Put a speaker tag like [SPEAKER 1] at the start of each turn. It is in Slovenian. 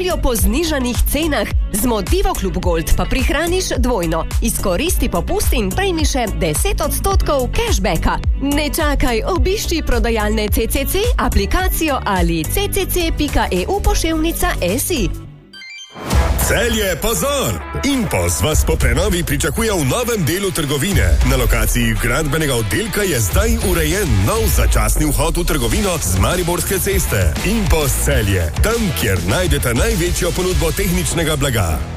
[SPEAKER 1] željo po znižanih cenah. Z Motivo Klub Gold pa prihraniš dvojno. Izkoristi popust in prejmi še 10% cashbacka. Ne čakaj, obišči prodajalne CCC, aplikacijo ali ccc.eu/si.
[SPEAKER 2] Celje, pozor! Impos vas po prenovi pričakuje v novem delu trgovine. Na lokaciji gradbenega oddelka je zdaj urejen nov začasni vhod v trgovino z Mariborske ceste. Impos Celje, tam, kjer najdete največjo ponudbo tehničnega blaga.